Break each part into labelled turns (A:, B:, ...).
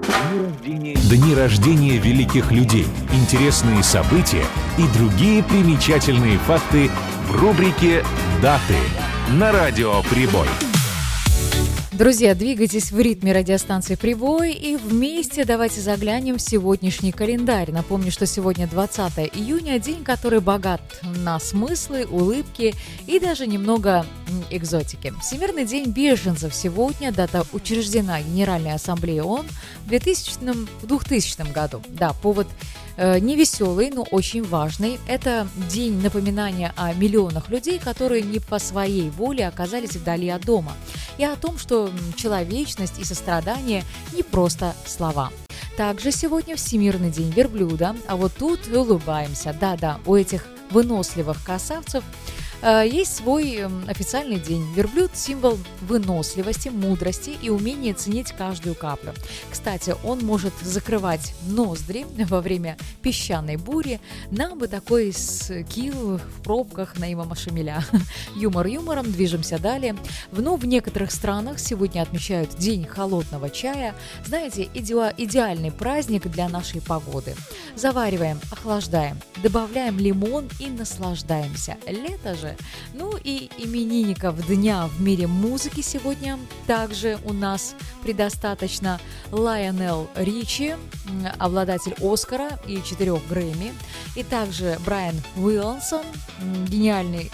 A: Дни рождения великих людей, интересные события и другие примечательные факты в рубрике «Даты» на радио «Прибой».
B: Друзья, двигайтесь в ритме радиостанции «Прибой» и вместе давайте заглянем в сегодняшний календарь. Напомню, что сегодня 20 июня, день, который богат на смыслы, улыбки и даже немного экзотики. Всемирный день беженцев сегодня, дата учреждена Генеральной Ассамблеей ООН в 2000 году. Да, повод невеселый, но очень важный. Это день напоминания о миллионах людей, которые не по своей воле оказались вдали от дома. И о том, что человечность и сострадание не просто слова. Также сегодня Всемирный день верблюда, а вот тут улыбаемся. Да-да, у этих выносливых красавцев есть свой официальный день. Верблюд – символ выносливости, мудрости и умения ценить каждую каплю. Кстати, он может закрывать ноздри во время песчаной бури. Нам бы такой скилл в пробках на Имама Шамиля. Юмор юмором, движемся далее. В некоторых странах сегодня отмечают День холодного чая. Знаете, идеальный праздник для нашей погоды. Завариваем, охлаждаем, добавляем лимон и наслаждаемся. Лето же. Ну и именинников дня в мире музыки сегодня также у нас предостаточно. Лайонел Ричи, обладатель Оскара и 4 Грэмми. И также Брайан Уилсон, гениальный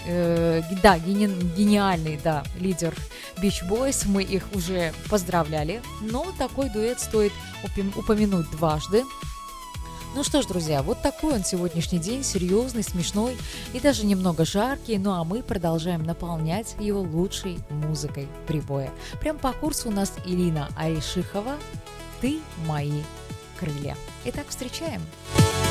B: лидер Beach Boys. Мы их уже поздравляли, но такой дуэт стоит упомянуть дважды. Ну что ж, друзья, вот такой он сегодняшний день, серьезный, смешной и даже немного жаркий, ну а мы продолжаем наполнять его лучшей музыкой прибоя. Прям по курсу у нас Ирина Аришихова «Ты мои крылья». Итак, встречаем.